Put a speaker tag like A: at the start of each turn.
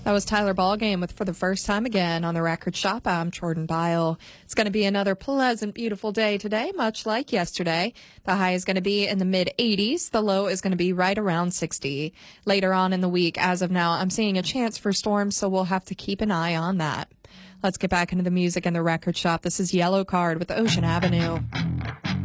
A: That was Tyler Ballgame with For the First Time Again on the Record Shop. I'm Jordan Bile. It's going to be another pleasant, beautiful day today, much like yesterday. The high is going to be in the mid-80s. The low is going to be right around 60. Later on in the week, as of now, I'm seeing a chance for storms, so we'll have to keep an eye on that. Let's get back into the music in the Record Shop. This is Yellow Card with Ocean Avenue.